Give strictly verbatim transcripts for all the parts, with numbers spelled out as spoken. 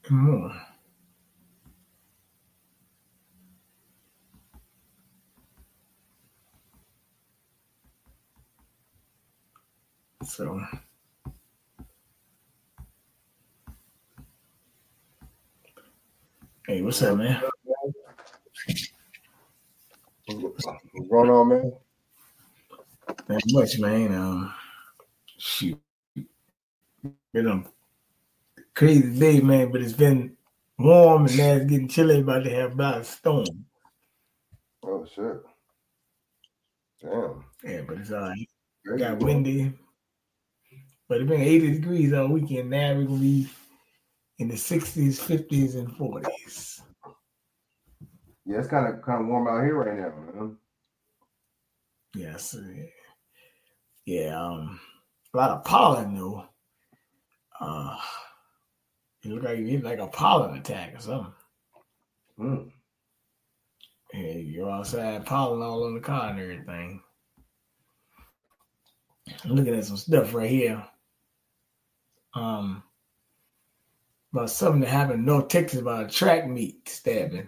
and more. So, hey, what's up, man? What's going on, man? Not much, man. Um, shoot, been a crazy day, man. But it's been warm and now it's getting chilly. About to have about a storm. Oh shit! Damn. Yeah, but it's all right. Crazy, got windy, man. But it's been eighty degrees all weekend. Now we're gonna be in the sixties, fifties, and forties. Yeah, it's kind of kind of warm out here right now, man. Yes. Yeah. Um, a lot of pollen though. Uh, it look like you get like a pollen attack or something. Mm. Yeah, you're outside, pollen all on the car and everything. I'm looking at some stuff right here. Um, about something that happened in North Texas about a track meet stabbing.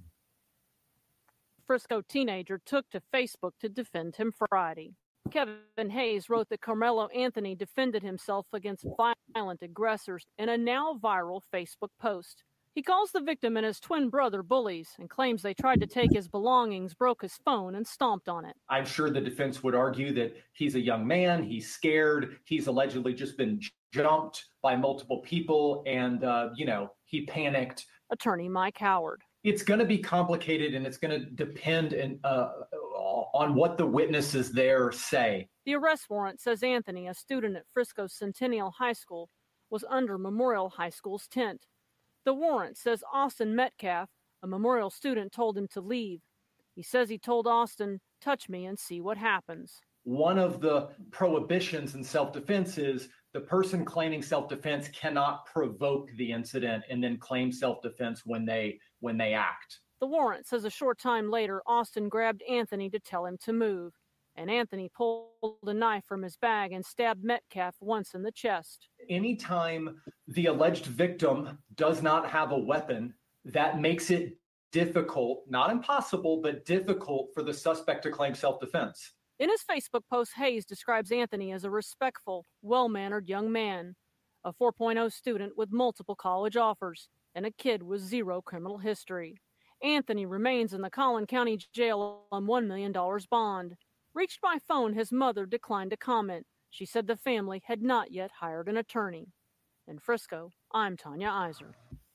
Frisco teenager took to Facebook to defend him Friday. Kevin Hayes wrote that Carmelo Anthony defended himself against violent aggressors in a now viral Facebook post. He calls the victim and his twin brother bullies and claims they tried to take his belongings, broke his phone, and stomped on it. I'm sure the defense would argue that he's a young man, he's scared, he's allegedly just been jumped by multiple people, and, uh, you know, he panicked. Attorney Mike Howard. It's going to be complicated, and it's going to depend in, uh, on what the witnesses there say. The arrest warrant says Anthony, a student at Frisco Centennial High School, was under Memorial High School's tent. The warrant says Austin Metcalf, a Memorial student, told him to leave. He says he told Austin, touch me and see what happens. One of the prohibitions in self-defense is the person claiming self-defense cannot provoke the incident and then claim self-defense when they when they act. The warrant says a short time later, Austin grabbed Anthony to tell him to move, and Anthony pulled a knife from his bag and stabbed Metcalf once in the chest. Anytime the alleged victim does not have a weapon, that makes it difficult, not impossible, but difficult for the suspect to claim self-defense. In his Facebook post, Hayes describes Anthony as a respectful, well-mannered young man, a four point oh student with multiple college offers, and a kid with zero criminal history. Anthony remains in the Collin County Jail on one million dollars bond. Reached by phone, his mother declined to comment. She said the family had not yet hired an attorney. In Frisco, I'm Tanya Iser.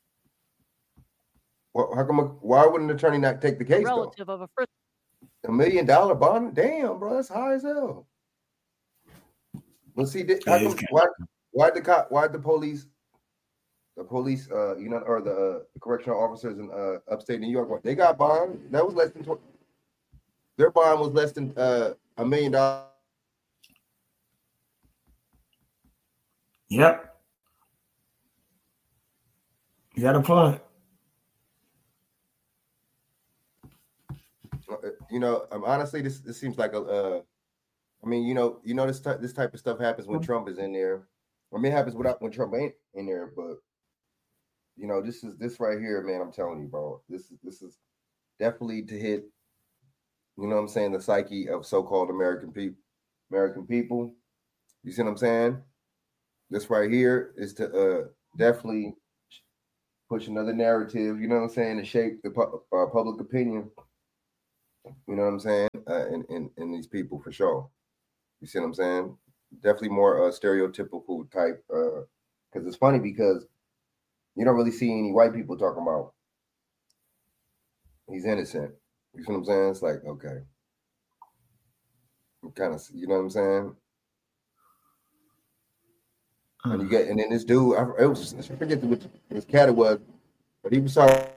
Well, how come? A, why wouldn't an attorney not take the case? Relative though? of a Frisco. A million dollar bond? Damn, bro, that's high as hell. Well, see, did, how come, why, why the cop? Why the police? The police, uh, you know, or the, uh, the correctional officers in uh, upstate New York, they got bond. That was less than twenty. Their bond was less than uh, a million dollars. Yep. You got a point. You know, um, honestly, this this seems like a. Uh, I mean, you know, you know, this type this type of stuff happens when Trump is in there. I mean, it happens without when Trump ain't in there, but. You know, this is this right here, man. I'm telling you, bro. This is this is definitely to hit. You know what I'm saying? The psyche of so-called American people. American people. You see what I'm saying? This right here is to uh, definitely push another narrative. You know what I'm saying? To shape the pu- uh, public opinion. You know what I'm saying? Uh, in, in in these people for sure. You see what I'm saying? Definitely more uh, stereotypical type. Because uh, it's funny because. You don't really see any white people talking about he's innocent. You see what I'm saying? It's like, okay. Kind of, you know what I'm saying? And you get, and then this dude, I, it was, I forget what this cat it was, but he was sorry.